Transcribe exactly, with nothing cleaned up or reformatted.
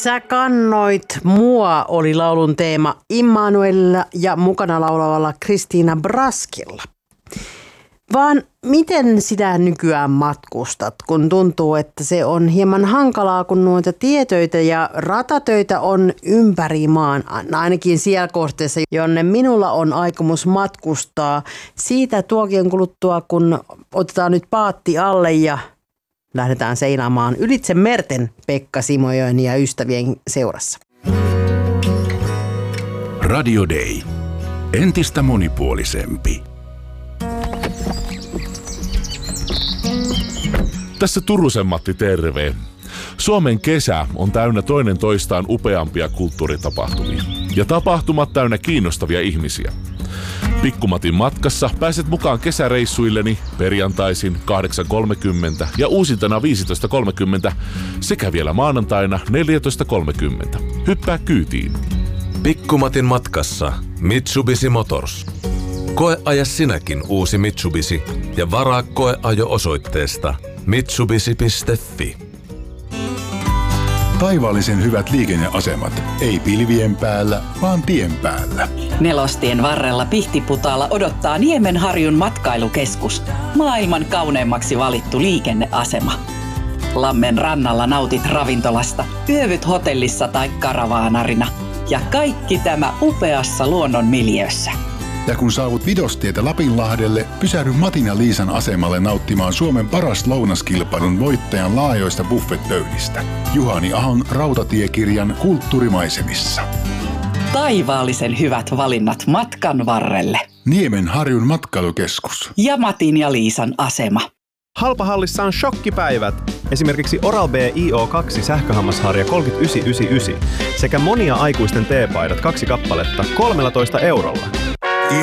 Sä kannoit mua oli laulun teema Immanuelilla ja mukana laulavalla Kristiina Braskilla. Vaan miten sitä nykyään matkustat, kun tuntuu, että se on hieman hankalaa, kun noita tietöitä ja ratatöitä on ympäri maan, ainakin siellä kohteessa, jonne minulla on aikomus matkustaa. Siitä tuokien kuluttua, kun otetaan nyt paatti alle ja lähdetään seinaamaan ylitse merten Pekka Simojoen ja ystävien seurassa. Radio Day. Entistä monipuolisempi. Tässä Turusen Matti, terve. Suomen kesä on täynnä toinen toistaan upeampia kulttuuritapahtumia. Ja tapahtumat täynnä kiinnostavia ihmisiä. Pikkumatin matkassa pääset mukaan kesäreissuilleni perjantaisin kahdeksan kolmekymmentä ja uusintana viisitoista kolmekymmentä sekä vielä maanantaina neljätoista kolmekymmentä. Hyppää kyytiin. Pikkumatin matkassa Mitsubishi Motors. Koeaja sinäkin uusi Mitsubishi ja varaa koeajo osoitteesta mitsubishi piste fi. Taivaallisen hyvät liikenneasemat. Ei pilvien päällä, vaan tien päällä. Nelostien varrella Pihtiputaalla odottaa Niemenharjun matkailukeskus. Maailman kauneimmaksi valittu liikenneasema. Lammen rannalla nautit ravintolasta, yövyt hotellissa tai karavaanarina. Ja kaikki tämä upeassa luonnon miljöössä. Ja kun saavut Vidostietä Lapinlahdelle, pysähdy Matin ja Liisan asemalle nauttimaan Suomen paras lounaskilpailun voittajan laajoista buffetpöydistä. Juhani Ahon rautatiekirjan Kulttuurimaisemissa. Taivaallisen hyvät valinnat matkan varrelle. Niemenharjun matkailukeskus. Ja Matin ja Liisan asema. Halpahallissa on shokkipäivät. Esimerkiksi Oral-B I O kaksi sähköhammasharja kolmekymmentäyhdeksän yhdeksänkymmentäyhdeksän sekä monia aikuisten teepaidat kaksi kappaletta kolmetoista eurolla.